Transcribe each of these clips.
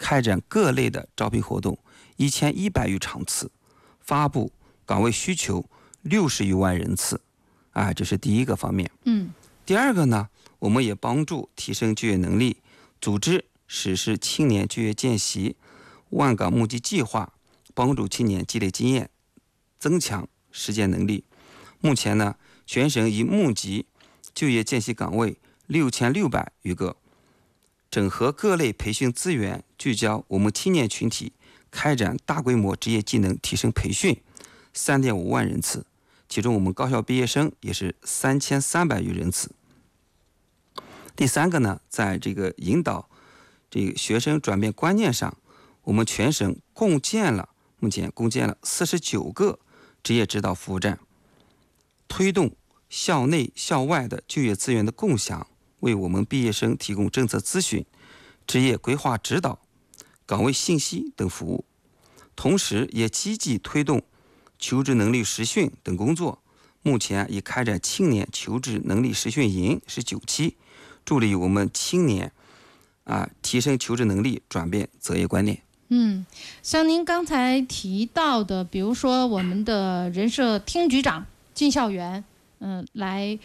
开展各类的招聘活动1100余场次，发布岗位需求60余万人次，这是第一个方面。第二个呢，我们也帮助提升就业能力，组织实施青年就业见习、万岗募集计划，帮助青年积累经验，增强实践能力。目前呢，全省已募集就业见习岗位6600余个，整合各类培训资源，聚焦我们青年群体，开展大规模职业技能提升培训3.5万人次，其中我们高校毕业生也是3300余人次。第三个呢，在这个引导这个学生转变观念上，我们全省目前共建了49个职业指导服务站，推动校内校外的就业资源的共享，为我们毕业生提供政策咨询、职业规划指导、岗位信息等服务。同时也积极推动求职能力实训等工作，目前已开展青年求职能力实训营19期，助力我们青年提升求职能力，转变择业观念。 像您刚才提到的，比如说我们的人社厅局长进校园，来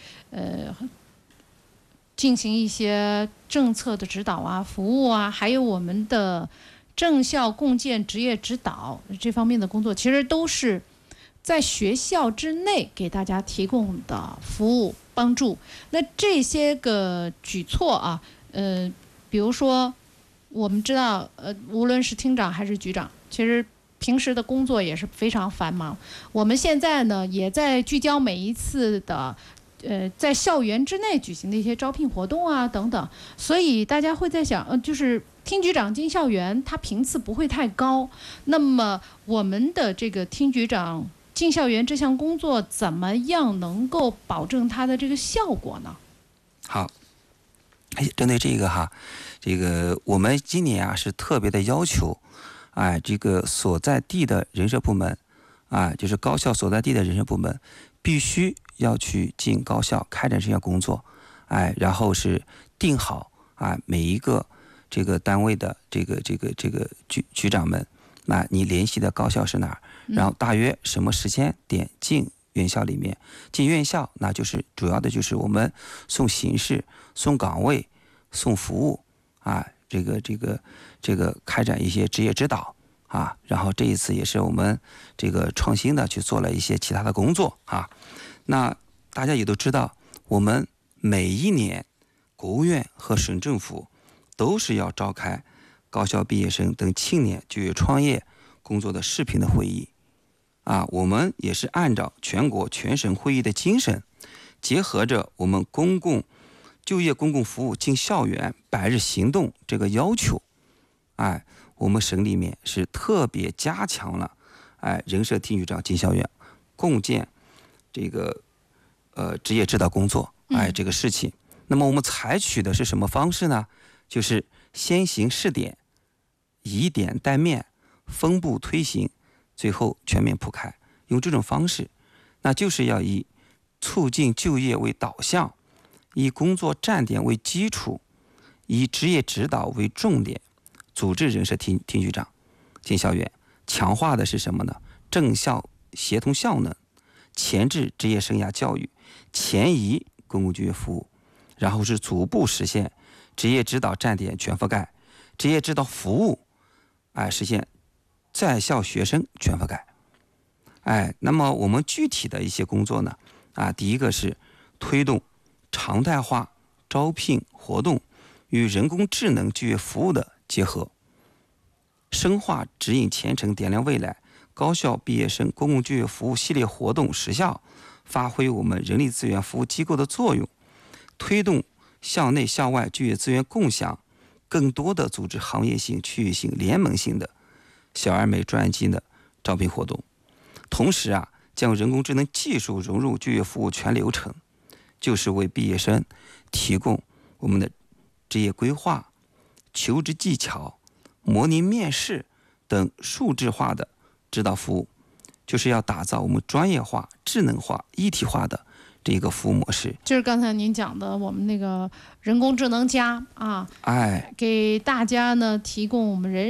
进行一些政策的指导服务还有我们的政校共建职业指导这方面的工作，其实都是在学校之内给大家提供的服务帮助。那这些个举措比如说我们知道无论是厅长还是局长，其实平时的工作也是非常繁忙。我们现在呢也在聚焦每一次的在校园之内举行的一些招聘活动等等，所以大家会在想就是厅局长进校园，他频次不会太高，那么我们的这个厅局长进校园这项工作怎么样能够保证它的这个效果呢？ 好，针对这个我们今年是特别的要求这个所在地的人社部门就是高校所在地的人社部门必须要去进高校开展这项工作，然后是定好每一个这个单位的这个局长们，那你联系的高校是哪儿？然后大约什么时间点进院校里面？进院校那就是主要的就是我们送形式、送岗位、送服务这个开展一些职业指导然后这一次也是我们这个创新的去做了一些其他的工作那大家也都知道，我们每一年国务院和省政府都是要召开高校毕业生等青年就业创业工作的视频的会议我们也是按照全国全省会议的精神，结合着我们就业公共服务进校园100日行动这个要求我们省里面是特别加强了人社厅局长进校园共建这个职业指导工作这个事情。那么我们采取的是什么方式呢？就是先行试点，以点带面，分步推行，最后全面铺开。用这种方式，那就是要以促进就业为导向，以工作站点为基础，以职业指导为重点，组织人社厅局长进校园，强化的是什么呢？政校协同效能，前置职业生涯教育，前移公共就业服务，然后是逐步实现职业指导站点全覆盖，职业指导服务实现在校学生全覆盖。那么我们具体的一些工作呢第一个是推动常态化招聘活动与人工智能就业服务的结合，深化指引前程点亮未来高校毕业生公共就业服务系列活动实效，发挥我们人力资源服务机构的作用，推动校内校外就业资源共享，更多的组织行业性、区域性、联盟性的小而美专技的招聘活动。同时将人工智能技术融入就业服务全流程，就是为毕业生提供我们的职业规划、求职技巧、模拟面试等数字化的指导服务，就是要打造我们专业化、智能化、一体化的这个服务模式。 就是刚才您讲的我们那个人工智能+给大家呢提供我们人